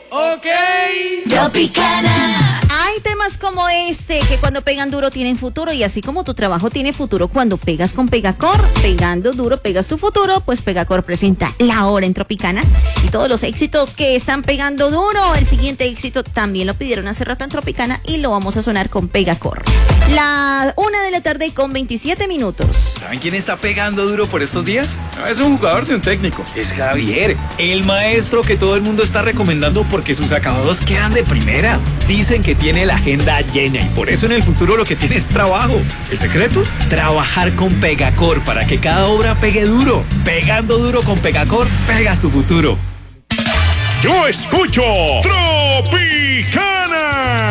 Ok. Tropicana. Hay temas como este que cuando pegan duro tienen futuro, y así como tu trabajo tiene futuro cuando pegas con Pegacor, pegando duro pegas tu futuro, pues Pegacor presenta La Hora en Tropicana y todos los éxitos que están pegando duro. El siguiente éxito también lo pidieron hace rato en Tropicana y lo vamos a sonar con Pegacor. 1:00 con 27 minutos. ¿Saben quién está pegando duro por estos días? No es un jugador de un técnico, es Javier, el maestro que todo el mundo está recomendando porque sus acabados quedan de primera. Dicen que tiene la agenda llena y por eso en el futuro lo que tiene es trabajo. ¿El secreto? Trabajar con Pegacor para que cada obra pegue duro. Pegando duro con Pegacor, pegas tu futuro. Yo escucho Tropicana.